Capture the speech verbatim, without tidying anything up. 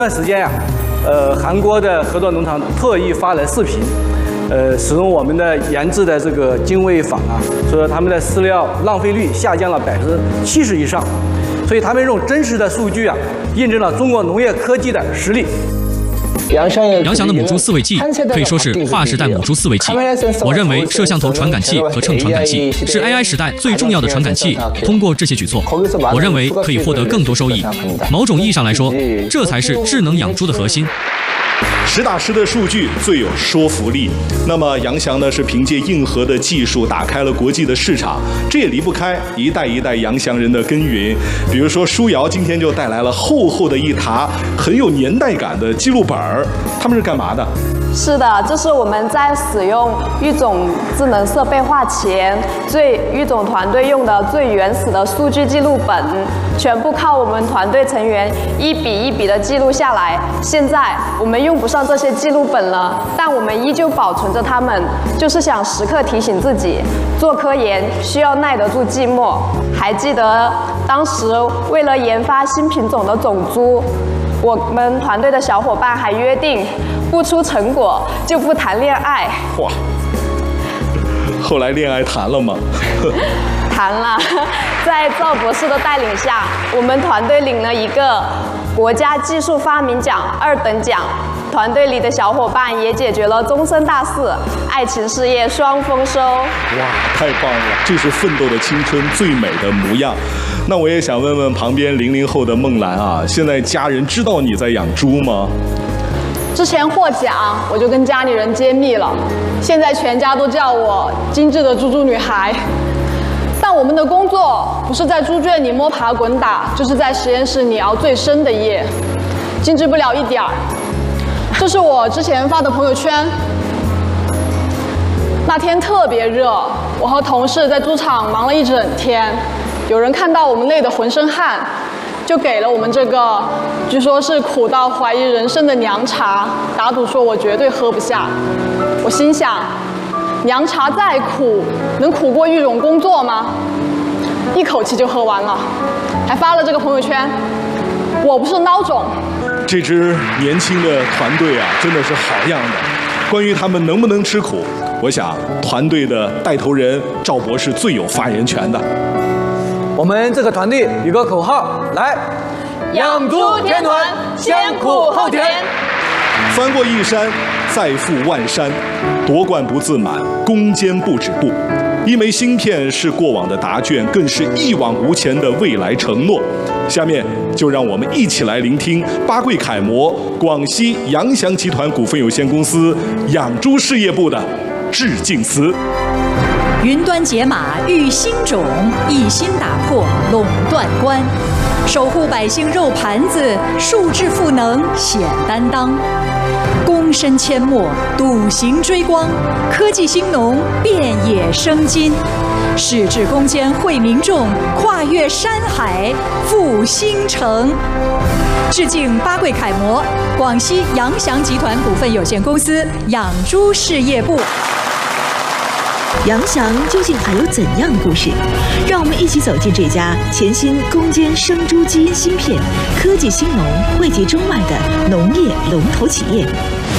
这段时间呀、啊，呃，韩国的合作农场特意发了视频，呃，使用我们的研制的这个精卫坊啊，说他们的饲料浪费率下降了百分之七十以上，所以他们用真实的数据啊，印证了中国农业科技的实力。 杨翔的母猪饲喂器可以说是划时代母猪饲喂器。我认为摄像头传感器和秤传感器是 A I 时代最重要的传感器。通过这些举措，我认为可以获得更多收益。某种意义上来说，这才是智能养猪的核心。 实打实的数据最有说服力。那么杨翔呢，是凭借硬核的技术打开了国际的市场，这也离不开一代一代杨翔人的耕耘。比如说舒瑶今天就带来了厚厚的一沓很有年代感的记录本儿，他们是干嘛的？ 是的，这是我们在使用育种智能设备化前，最育种团队用的最原始的数据记录本，全部靠我们团队成员一笔一笔的记录下来。现在我们用不上这些记录本了，但我们依旧保存着它们，就是想时刻提醒自己，做科研需要耐得住寂寞。还记得当时为了研发新品种的种猪，我们团队的小伙伴还约定。 不出成果就不谈恋爱。 哇！后来恋爱谈了吗？ 谈了，在赵博士的带领下，我们团队领了一个国家技术发明奖二等奖。团队里的小伙伴也解决了终身大事，爱情事业双丰收。 哇，太棒了！这是奋斗的青春最美的模样。那我也想问问旁边零零后的梦兰啊，现在家人知道你在养猪吗？ 之前获奖，我就跟家里人揭秘了，现在全家都叫我精致的猪猪女孩。但我们的工作不是在猪圈里摸爬滚打，就是在实验室里熬最深的夜，精致不了一点儿。这是我之前发的朋友圈。那天特别热，我和同事在猪场忙了一整天，有人看到我们累得浑身汗。 就给了我们这个，据说是苦到怀疑人生的凉茶，打赌说我绝对喝不下。我心想，凉茶再苦，能苦过育种工作吗？一口气就喝完了，还发了这个朋友圈。我不是孬种。 这支年轻的团队啊，真的是好样的。关于他们能不能吃苦，我想团队的带头人赵博士最有发言权的。 我们这个团队有个口号，来，养猪天团，先苦后甜。 翻过一山，再覆万山，夺冠不自满，攻坚不止步。一枚芯片是过往的答卷，更是一往无前的未来承诺。下面就让我们一起来聆听巴贵楷模广西杨翔集团股份有限公司养猪事业部的致敬词。 云端解码育新种，一心打破垄断关，守护百姓肉盘子，数智赋能显担当，躬身阡陌，笃行追光，科技兴农，遍野生金，矢志攻坚惠民众，跨越山海复兴城。致敬巴贵楷模广西杨翔集团股份有限公司养猪事业部。 杨翔究竟还有怎样的故事？让我们一起走进这家潜心攻坚生猪基因芯片、科技兴农、惠及中外的农业龙头企业。